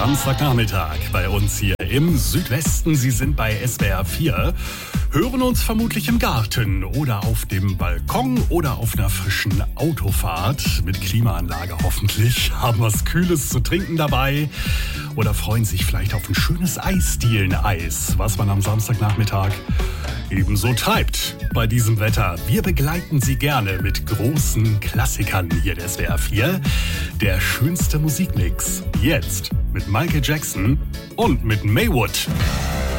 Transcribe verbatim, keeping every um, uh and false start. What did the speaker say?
Samstagnachmittag bei uns hier im Südwesten. Sie sind bei S W R vier, hören uns vermutlich im Garten oder auf dem Balkon oder auf einer frischen Autofahrt mit Klimaanlage hoffentlich, haben was Kühles zu trinken dabei oder freuen sich vielleicht auf ein schönes Eisdielen-Eis, was man am Samstagnachmittag ebenso treibt bei diesem Wetter. Wir begleiten Sie gerne mit großen Klassikern hier der S W R vier. Der schönste Musikmix. Jetzt mit Michael Jackson und mit Maywood.